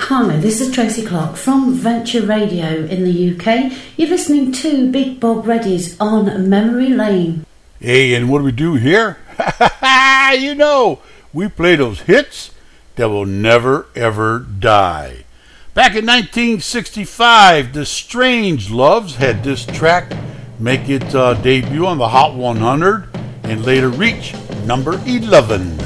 Hi, this is Tracy Clark from Venture Radio in the UK. You're listening to Big Bob Reddy's On Memory Lane. Hey, and what do we do here? You know, we play those hits that will never ever die. Back in 1965, the Strangeloves had this track make its debut on the Hot 100 and later reach number 11.